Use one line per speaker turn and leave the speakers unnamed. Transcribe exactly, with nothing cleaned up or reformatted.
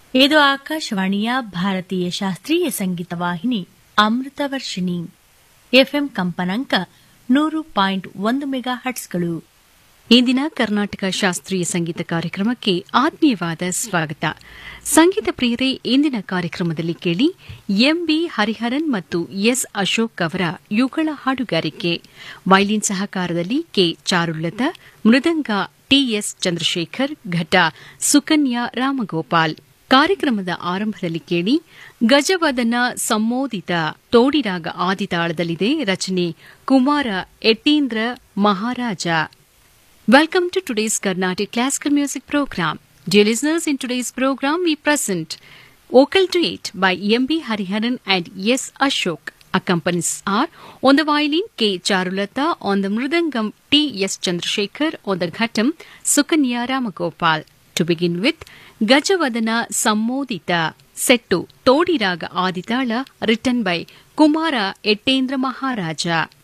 ಇದು ಆಕಾಶವಾಣಿಯ ಭಾರತೀಯ ಶಾಸ್ತ್ರೀಯ ಸಂಗೀತ ವಾಹಿನಿ ಅಮೃತವರ್ಷಿಣಿ ಎಫ್ಎಂ ಕಂಪನಾಂಕ ನೂರು ಪಾಯಿಂಟ್ ಒಂದು ಮೆಗಾ ಹಟ್ಸ್ಗಳು.
ಇಂದಿನ ಕರ್ನಾಟಕ ಶಾಸ್ತ್ರೀಯ ಸಂಗೀತ ಕಾರ್ಯಕ್ರಮಕ್ಕೆ ಆತ್ಮೀಯವಾದ ಸ್ವಾಗತ. ಸಂಗೀತ ಪ್ರಿಯರೇ, ಇಂದಿನ ಕಾರ್ಯಕ್ರಮದಲ್ಲಿ ಕೇಳಿ ಎಂಬಿ ಹರಿಹರನ್ ಮತ್ತು ಎಸ್ ಅಶೋಕ್ ಅವರ ಯುಗಳ ಹಾಡುಗಾರಿಕೆ. ವೈಲಿನ್ ಸಹಕಾರದಲ್ಲಿ ಕೆ ಚಾರುಲತಾ, ಮೃದಂಗ ಟಿಎಸ್ ಚಂದ್ರಶೇಖರ್, ಘಟ ಸುಕನ್ಯಾ ರಾಮಗೋಪಾಲ್. ಕಾರ್ಯಕ್ರಮದ ಆರಂಭದಲ್ಲಿ ಕೇಳಿ ಗಜವದನ ಸಂಮೋದಿತ ತೋಡಿರಾಗ ಆದಿತಾಳದಲ್ಲಿದೆ. ರಚನೆ ಕುಮಾರ ಎಟ್ಟೀಂದ್ರ ಮಹಾರಾಜ. Welcome to today's Carnatic Classical Music Program. Dear listeners, in today's program we present Vocal Duet by M B Hariharan and S. Ashok. Accompanies are on the violin K. Charulata, on the mridangam T. S. Chandrasekhar, on the ghatam Sukanya Ramagopal. To begin with, Gajavadana Sammodita, set to Todi Raga Aditala, written by Kumara Ettendra Maharaja.